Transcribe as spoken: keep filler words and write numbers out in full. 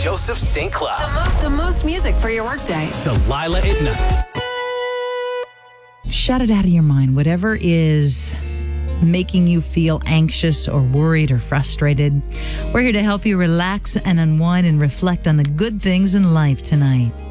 Joseph Saint Cloud. The most, the most music for your workday. Delilah at night. Shut it out of your mind. Whatever is making you feel anxious or worried or frustrated, we're here to help you relax and unwind and reflect on the good things in life tonight.